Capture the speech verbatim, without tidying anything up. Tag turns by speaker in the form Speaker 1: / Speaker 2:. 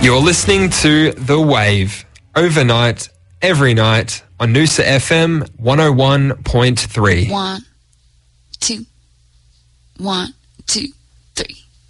Speaker 1: You're listening to The Wave, overnight, every night, on Noosa F M one oh one point three.
Speaker 2: One, two, one, two.